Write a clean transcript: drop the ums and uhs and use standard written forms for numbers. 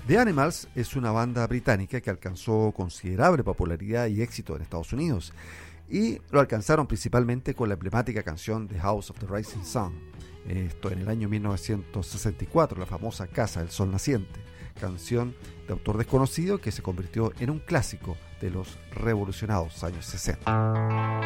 The Animals es una banda británica que alcanzó considerable popularidad y éxito en Estados Unidos, y lo alcanzaron principalmente con la emblemática canción The House of the Rising Sun, esto en el año 1964, la famosa Casa del Sol Naciente, canción de autor desconocido que se convirtió en un clásico de los revolucionados años 60.